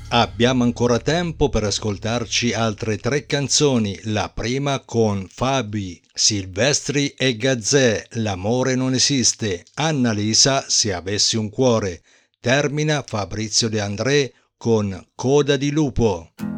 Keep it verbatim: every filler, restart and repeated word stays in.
Abbiamo ancora tempo per ascoltarci altre tre canzoni, la prima con Fabi, Silvestri e Gazzè, L'amore non esiste, Annalisa, Se avessi un cuore, termina Fabrizio De André con Coda di lupo.